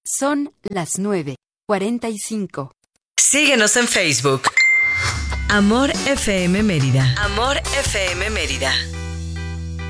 Son las 9:45. Síguenos en Facebook. Amor FM Mérida. Amor FM Mérida.